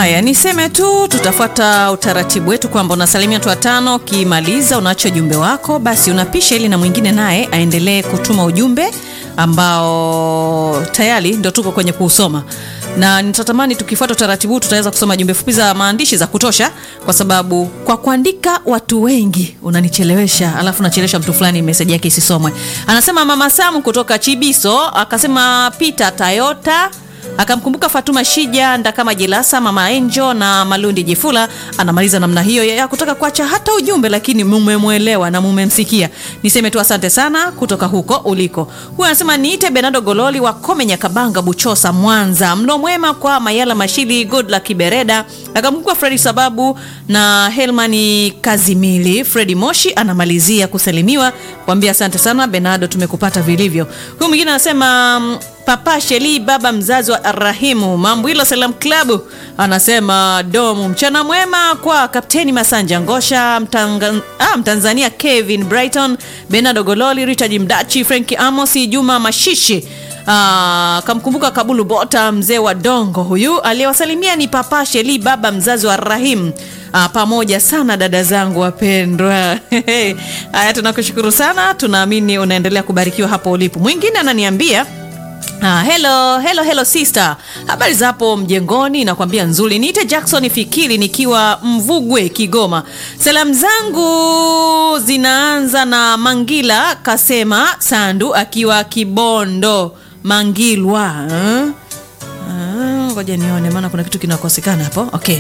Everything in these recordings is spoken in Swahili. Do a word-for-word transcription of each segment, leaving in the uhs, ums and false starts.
Haya, niseme tu tutafuata utaratibu wetu kwamba unasalimia watu watano, kimaliza unaacha ujumbe wako, basi unapisha ili na mwingine naye aendelee kutuma ujumbe ambao tayari ndio tuko kwenye kuusoma. Na nitatamani tukifuata utaratibu tutaweza kusoma jumbe fupi za maandishi za kutosha, kwa sababu kwa kuandika watu wengi unanichelewesha, alafu nachelewesha mtu fulani message yake isisomwe. Anasema Mama Samu kutoka Chibiso, akasema Peter Toyota, akamkumbuka Fatuma Shija, Ndakama Jilasa, Mama Enjo na Malundi Jifula. Anamaliza namna hiyo ya kutaka kuacha hata ujumbe, lakini mumemwelewa na mumemsikia. Niseme tu asante sana kutoka huko uliko. Huyu anasema niite Bernardo Gololi wa Komenya Kabanga Buchosa Mwanza. Mlo mwema kwa Mayala Mashili, Good Luck Bereda. Akamkumbuka Freddy Sababu na Helmani Kazimili. Freddy Moshi anamalizia kusalimiwa, kuambia asante sana Bernardo, tumekupata vilivyo. Huyu mwingine anasema Papa Sheli, baba mzazi wa Rahimu, Mambuilo Salam Club, anasema domu mchana mwema kwa Kapteni Masanja Ngosha, Mtanga, ah, Mtanzania Kevin Brighton, Bernardo Gololi, Richard Mdachi, Frankie Amosi, Juma Mashishi. Ah, kamkumbuka Kabulu Bota, mzee wa Dongo. Huyu aliyewasalimia ni Papa Sheli, baba mzazi wa Rahim. Ah, pamoja sana dada zangu wapendwa. Haya, tunakushukuru sana, tunaamini unaendelea kubarikiwa hapo ulipo. Mwingine ananiambia Ah, hello, hello, hello sister. Habari za hapo mjengoni? Nakwambia nzuri. Niite Jackson Fikiri nikiwa Mvugwe Kigoma. Salamu zangu zinaanza na Mangila Kasema Sandu akiwa Kibondo Mangilwa. Ah, ngoja nione maana kuna kitu kinakosekana hapo. Okay.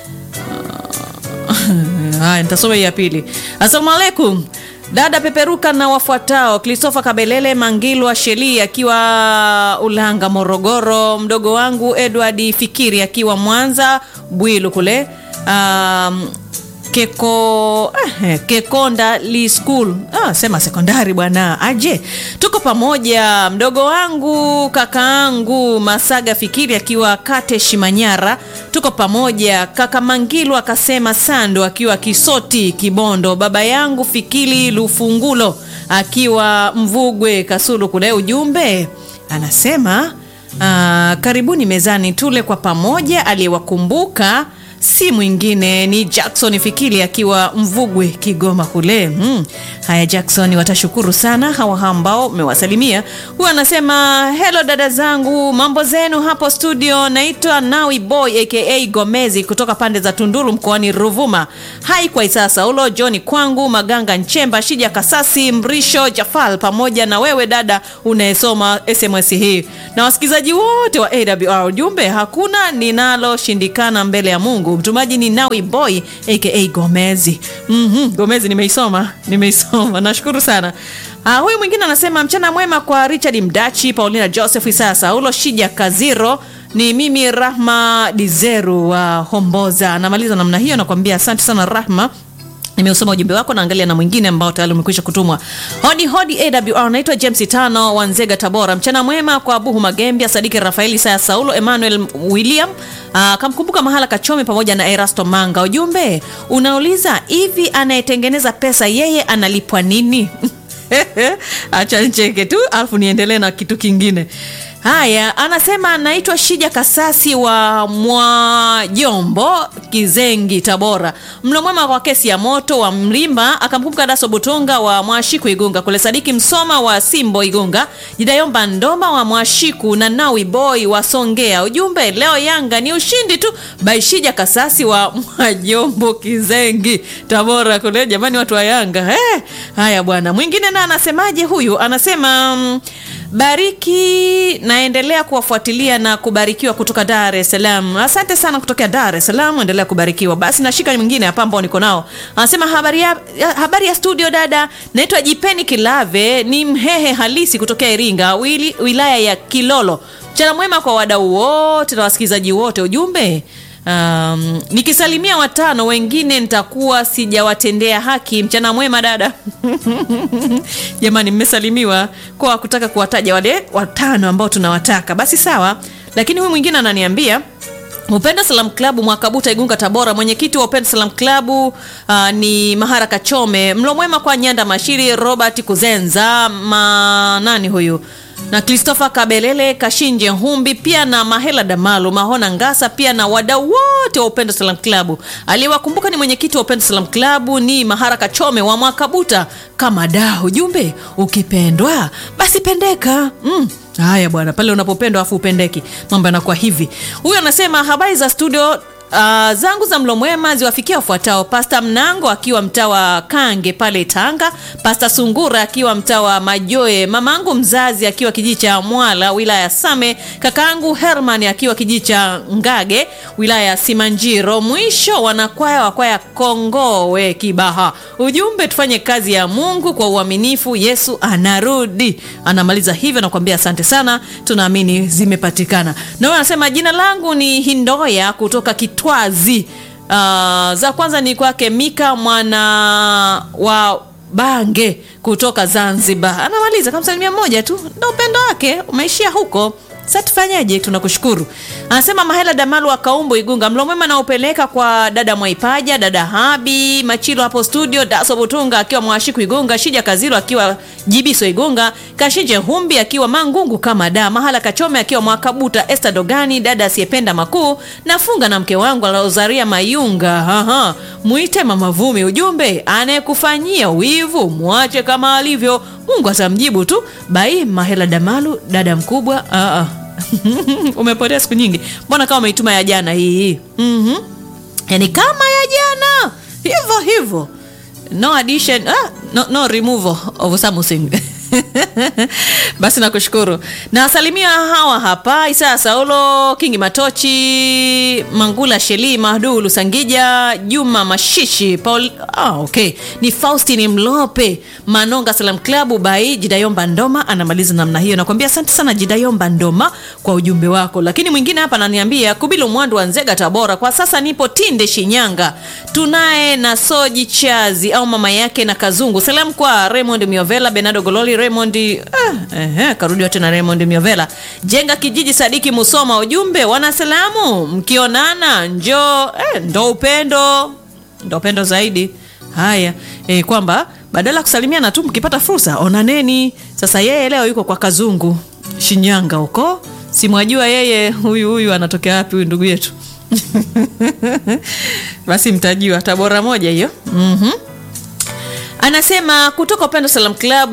Haya, nitasoma hii ya pili. Asalamu alaykum. Dada peperuka na wafuatao: Christopher Kabelele Mangilwa Sheli akiwa Ulanga Morogoro, mdogo wangu Edward Fikiri akiwa Mwanza Bwilu kule, um, Keko eh, Kekonda Li School, ah sema sekondari bwana, aje tuko pamoja. Mdogo wangu kakaangu Masaga Fikiri akiwa Kate Shimanyara, tuko pamoja. Kaka Mangilwa akasema Sando akiwa Kisoti Kibondo, baba yangu Fikiri Lufungulo akiwa Mvugwe Kasulu kule. Ujumbe anasema ah, karibuni mezani tule kwa pamoja. Aliyewakumbuka si mwingine ni Jackson Fikiri akiwa Mvugwe Kigoma kule. Hmm. Haya Jackson, watashukuru sana hawa ambao umewasalimia. Huyu anasema hello dada zangu, mambo zenu hapo studio? Naitwa Nawi Boy aka Gomezi kutoka pande za Tunduru mkoani Ruvuma. Hai kwa sasa ulo Johnny kwangu Maganga Nchemba Shija Kasasi Mrisho Jafal, pamoja na wewe dada unayesoma S M S hii na wasikizaji wote wa A W R. Ujumbe, hakuna ninalo shindikana mbele ya Mungu. Mtumaji ni Nawi Boy aka Gomezi. Mhm, Gomezi nimeisoma, nimeisoma. Nashukuru sana. Ah, huyu mwingine anasema mchana mwema kwa Richard Mdachi, Paulina Joseph Isasa, ulo Shija Kaziro, ni mimi Rahma Dizeru wa Homboza. Anamaliza namna hiyo, nakwambia asante sana Rahma. Nimeusoma ujumbe wako, naangalia na mwingine ambao tayari umekwisha kutumwa. Hodi hodi A W R, naitwa James Tano Wanzega Tabora. Mchana mwema kwa Buhu Magembia, Sadiki Rafaeli, Saya Saulo, Emmanuel William, aa, kamkumbuka Mahala Kachome pamoja na Erasto Manga. Ujumbe unauliza hivi anayetengeneza pesa yeye analipwa nini? Acha nicheke tu alafu niendelee na kitu kingine. Haya, anasema naitwa Shija Kasasi wa Mwajombo Kizengi Tabora. Mlo mwema kwa kesi ya moto wa Mlimba, akamkumbuka Daso Butunga wa Mwashiku Igunga kule, Sadiki Msoma wa Simbo Igunga, Jidayomba Ndoma wa Mwashiku na Nawi Boy wa Songea. Ujumbe, leo Yanga ni ushindi tu. By Shija Kasasi wa Mwajombo Kizengi Tabora kule, jamani watu wa Yanga. Eh, haya bwana. Mwingine na anasemaje huyu? Anasema um, Bariki naendelea kuwafuatilia na kubarikiwa kutoka Dar es Salaam. Asante sana kutoka Dar es Salaam, endelea kubarikiwa. Basi nashika mwingine hapa ambao niko nao. Anasema habari ya, habari ya studio dada. Naitwa Jipeni Kilave, ni Mhehe halisi kutoka Iringa, wili, wilaya ya Kilolo. Mchana mwema kwa wadau wote na wasikilizaji wote. Ujumbe, Um, nikisalimia watano wengine nitakuwa sijawatendea haki. Mchana mwema dada. Jamani, mmesalimiwa kwa kutaka kuwataja wale watano ambao tunawataka. Basi sawa, lakini huyu mwingine ananiambia Upenda Salam Club Mwakabuta Igunga Tabora. Mwenyekiti wa Upenda Salam Club uh, ni Mahara Kachome. Mlo mwema kwa Nyanda Mashiri, Robert Kuzenza, ma nani huyu? na Christopher Kabelele, Kashinje Humbi, pia na Mahela Damalu, Mahona Ngasa, pia na wadau wote wa Upendo Salam Club. Aliwakumbuka ni mwenyekiti wa Upendo Salam Club ni Mahara Kachome wa Mwakabuta. Kama da ujumbe, ukipendwa basi pendeka. Mm. Haya bwana, pale unapopendwa afu upendeki, mambo yanakuwa hivi. Huyo anasema habari za studio. Uh, zangu za mlo mwema ziwafikia wafuatao: Pastor Mnango akiwa mtaa wa Kange pale Tanga, Pastor Sungura akiwa mtaa wa Majoe, mamangu mzazi akiwa kijiji cha Mwala wilaya ya Same, kakaangu Herman akiwa kijiji cha Ngage wilaya ya Simanjiro. Mwisho wanakwaya wa kwaya Kongowe Kibaha. Ujumbe, tufanye kazi ya Mungu kwa uaminifu, Yesu anarudi. Anamaliza hivyo na kuambia asante sana, tunaamini zimepatikana. Na wewe anasema jina langu ni Hindoya kutoka Kitwazi. Uh, za kwanza ni kwake Mika mwana wa Bange kutoka Zanzibar. Anamaliza kama salimia moja tu, ndio upendo wake umeishia huko. Sasa tufanyaje? Tunakushukuru. Anasema Mahela Damalu wa Kaumbo Igunga, mlo mwema na upeleka kwa dada Mwaipaja, dada Habi Machilo hapo studio, Daso Butunga akiwa Mwashiku Igunga, Shija Kazilo akiwa Jibiso Igunga, Kashinje Humbi akiwa Mangungu kama da, Mahala Kachome akiwa Mwakabuta, Esther Dogani, dada asiyependa makuu, nafunga na mke wangu Rosaria Mayunga. Aha, muite Mama Vumi. Ujumbe, anayekufanyia wivu muache kama alivyo, Mungu atamjibu tu. Bai Mahela Damalu, dada mkubwa. Ah ah. Umepotea siku nyingi. Mbona kama umeituma ya jana hii? Mhm. Mm, yani kama ya jana. Hivyo hivyo. No addition, ah, no no removal of something. Basi nakushukuru. Na salimia hawa hapa: Isa Saulo, Kingi Matochi, Mangula Sheli, Mahdulu Sangija, Juma Mashishi, Paul. Ah, okay. Ni Faustini Mlope, Manonga Salam Club by Jidayomba Ndoma. Anamaliza namna hiyo. Nakwambia asante sana Jidayomba Ndoma kwa ujumbe wako. Lakini mwingine hapa ananiambia Kubilu Mwandu wa Nzega Tabora, kwa sasa nipo Tinde Shinyanga. Tunaye na Soji Chazi au mama yake na Kazungu. Salamu kwa Raymond Miovela, Bernardo Gololi, Raymond eh eh karudi wote na Raymond Miovela, Jenga Kijiji, Sadiki Musoma. Ujumbe, wana salamu mkionana njoo, eh ndo upendo, ndo upendo zaidi. Haya, eh kwamba badala kusalimiana tu mkipata fursa onaneni. Sasa yeye leo yuko kwa Kazungu Shinyanga huko, simwajua yeye huyu huyu anatokea wapi huyu ndugu yetu. Basi mtajua Tabora moja hiyo. Mhm. Anasema kutoka Upendo Salam Club,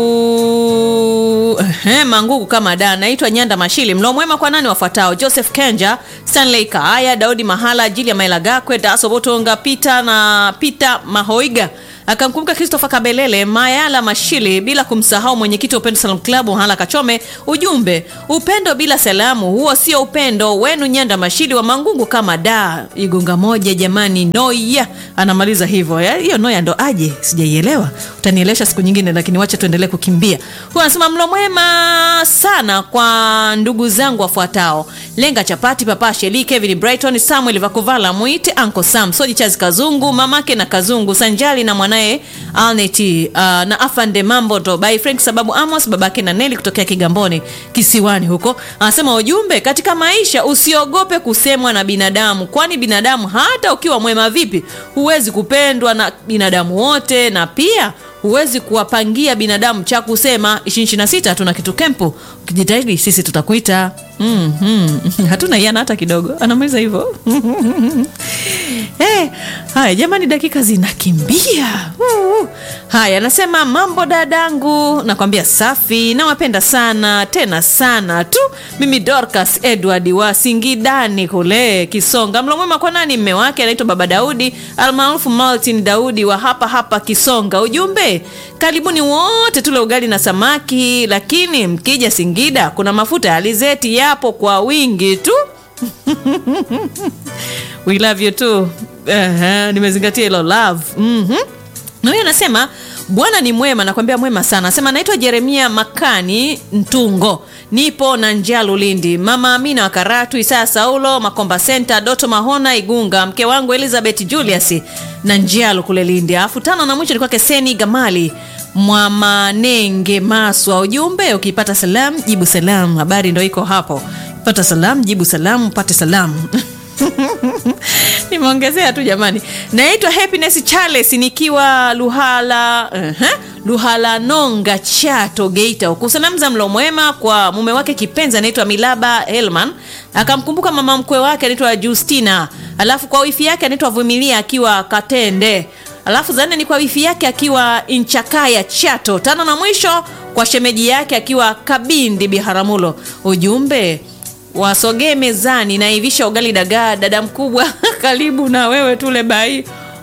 eh Mangugu kama da, naitwa Nyanda Mashili. Mlo mwema kwa nani wafuatao: Joseph Kenja, Stanley Kaaya, Daudi Mahala, Jilia Mailagakwe, Daso Botonga, Peter na Peter Mahoiga. Akamkumbuka Christopher Kabelele, Mayala Mashili, bila kumsahau mwenyekiti wa Upendo Salam Club Mahala Kachome. Ujumbe, upendo bila salamu huo sio upendo. Wenu Nyanda Mashili wa Mangungu kama da, Igunga moja jamani. Noya anamaliza hivyo. Hiyo Noya ndo aje? Sijaielewa. Utanielesha siku nyingine, lakini wacha tuendelee kukimbia. Huwa anasema mlo mwema sana kwa ndugu zangu wafuatao: Lenga Chapati, Papa Sheli, Kevin Brighton, Samuel Vakuvala, muite Uncle Sam, Soji Chazi Kazungu, mamake na Kazungu, Sanjali na mwanae Alneti, uh, na Afande Mambo ndo by Frank sababu Amos, babake na Nelly kutokea Kigamboni Kisiwani huko. Anasema ujumbe, katika maisha usiogope kusemwa na binadamu, kwani binadamu hata ukiwa mwema vipi huwezi kupendwa na binadamu wote, na pia huwezi kuwapangia binadamu cha kusema. ishirini na sita tuna kitu kempo, ukijitahidi sisi tutakuita. Mhm. Hatuna yana hata kidogo. Anamaliza hivyo. Eh, haya jamani, dakika zinakimbia. Uh, haya anasema mambo dadangu, nakwambia safi, nawapenda sana tena sana tu. Mimi Dorcas Edward wa Singidani kule Kisonga. Mlo mwema kwa nani? Mme wake anaitwa Baba Daudi almaarufu Martin Daudi wa hapa hapa Kisonga. Ujumbe, karibuni wote tule ugali na samaki, lakini mkija Singida kuna mafuta ya alizeti yapo kwa wingi tu. We love you too. Uh-huh, nimezingatia hilo love. Mhm. Na yeye anasema Bwana ni mwema, nakwambia mwema sana. Anasema naitwa Jeremia Makani Ntungo, nipo na Njalu Lindi. Mama Amina wa Karatu, Isaya Saulo Makomba Center, Doto Mahona Igunga, mke wangu Elizabeth Julius na Njalu kule Lindi. Afu tano na mwisho ni kwake Seni Gamali Mwamanenge Maswa. Ujumbe, ukipata salamu jibu salamu. Habari ndio iko hapo. Pata salamu jibu salamu, pate salamu. Nimeongezea tu jamani. Naitwa Happiness Charles nikiwa Luhala, uh-huh. Luhalanonga Chato Geita. Kusalamu za mlo mwema kwa mume wake kipenzi anaitwa Milaba Helman, akamkumbuka mama mkwe wake anaitwa Justina, alafu kwa wifi yake anaitwa Vumilia akiwa Katende, alafu za nne ni kwa wifi yake akiwa Inchakaya Chato, tano na mwisho kwa shemeji yake akiwa Kabindi Biharamulo. Ujumbe, wasogee mezani na ivisha ugali dagaa dada mkubwa karibu na wewe tule bai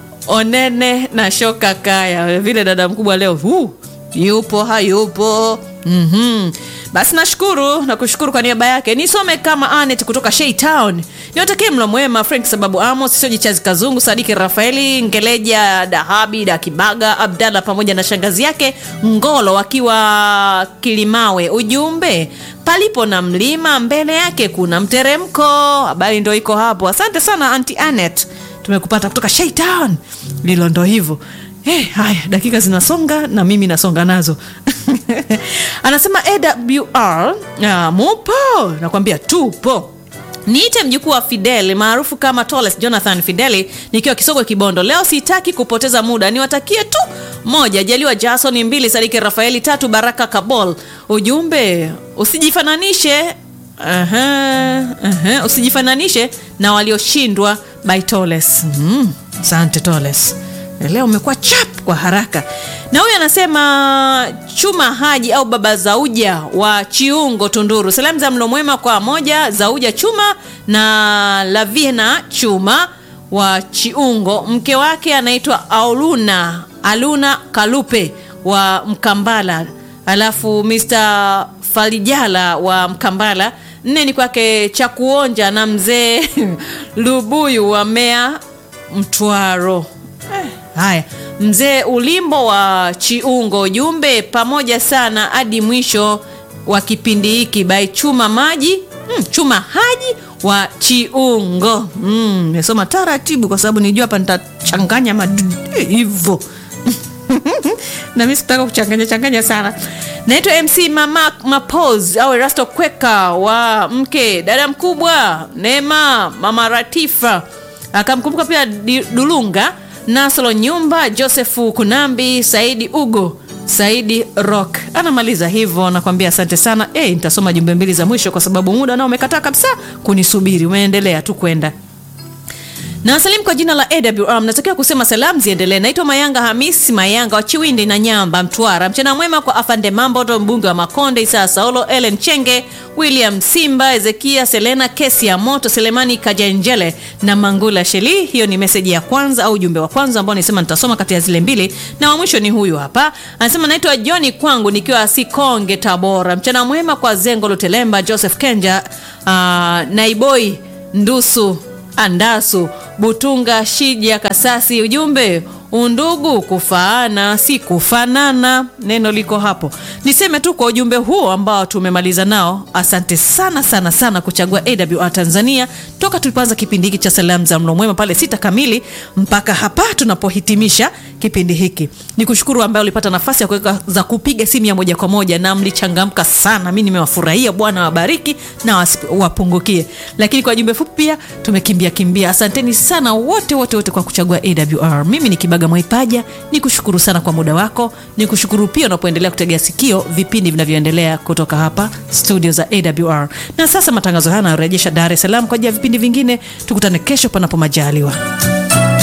onene na shoka kaya. Vile dada mkubwa leo huu yupo hayupo. Mhm. Basi nashukuru na kushukuru kwa niaba yake. Nisome kama Anet kutoka Shea Town. Niwatakie mlo mwema Frank Sababu Amos, Soji Chazi Kazungu, Sadiki Rafaeli, Ngeleja Dahabi da Kibaga, Abdalla pamoja na shangazi yake Ngolo wakiwa Kilimawe. Ujumbe, palipo na mlima mbele yake kuna mteremko. Habari ndio iko hapo. Asante sana Auntie Anet. Tumekupata kutoka Shea Town. Lilo ndo hivyo. Eh, haya, dakika zinasonga na mimi nasonga nazo. Anasema A W R, ah, mupo, nakwambia tupo. Niite mjukuu wa Fidel maarufu kama Toles Jonathan Fideli nikiwa Kisogwe Kibondo. Leo sitaki kupoteza muda, niwatakie tu moja Jaliwa Jason, mbili Sadiki Rafaeli, tatu Baraka Kabol. Ujumbe, usijifananishe aha aha usijifananishe na walioshindwa by Toles. Mhm. Asante Toles. Leo umekuwa chap kwa haraka. Na huyu anasema Chuma Haji au Baba Zauja wa Chiungo Tunduru. Salamu za mlo mwema kwa moja Zauja Chuma na Lavina Chuma wa Chiungo. Mke wake anaitwa Aluna, Aluna Kalupe wa Mkambala. Alafu mister Falijala wa Mkambala. Nne ni kwake cha kuonja na mzee Lubuyu wa Mea Mtwaro. Eh, haya, mzee Ulimbo wa Chiungo. Jumbe, pamoja sana hadi mwisho wa kipindi hiki by Chuma Maji mm, Chuma Haji wa Chiungo. Mm, nimesoma taratibu kwa sababu nijua hapa nitachanganya madudu hivyo. Na mimi sitaka kuchanganya changanya sana. Naitwa M C Mama Mapoz au Erasto Kweka wa mke dada mkubwa Neema Mama Ratifa. Akamkumbuka pia Dulunga Nasolo Nyumba, Josefu Kunambi, Saidi Ugo, Saidi Rock. Anamaliza hivyo, nakwambia asante sana. Eh, nitasoma jumbe mbili za mwisho kwa sababu muda nao umekataa kabisa kunisubiri. Umeendelea tu kwenda. Na salimu kwa jina la A W R, natakia kusema salamu ziendelee. Naitwa Mayanga Hamisi Mayanga wa Chiwindi na Nyamba Mtwara. Mchana mwema kwa Afande Mambo, mbunge wa Makonde, Isa Saulo, Ellen Chenge, William Simba, Ezekia Selena, Kesi ya Moto, Selemani Kajanjele na Mangula Sheli. Hiyo ni message ya kwanza au jumbe wa kwanza ambao nisema nitasoma kati ya zile mbili. Na wa mwisho ni huyu hapa. Anasema naitwa Johnny Kwangu nikiwa Sikonge Tabora. Mchana mwema kwa Zengo Lutelemba, Joseph Kenja, uh, Naiboi Ndusu Andasu, Butunga Shija Kasasi. Ujumbe, undugu kufaana si kufanana. Neno liko hapo. Niseme tu kwa ujumbe huo ambao tumemaliza nao, asante sana sana sana kuchagua A W R Tanzania toka tulipoanza kipindi hiki cha salamu za mlo mwema pale sita kamili mpaka hapa tunapohitimisha kipindi hiki. Nikushukuru ambao ulipata nafasi ya kuweka za kupiga simu ya moja kwa moja na mlichangamka sana. Mimi nimewafurahia, Bwana wabariki na wapungukie. Lakini kwa jumbe fupi pia tumekimbia kimbia. Asanteni sana wote wote wote kwa kuchagua A W R. Mimi ni Kibaga Mwaipaja, nikushukuru sana kwa muda wako. Nikushukuru pia unapoendelea kutegea sikio vipindi vinavyoendelea kutoka hapa studio za A W R. Na sasa matangazo haya yanarejesha Dar es Salaam kwa ajili ya vipindi vingine. Tukutane kesho panapo majaliwa.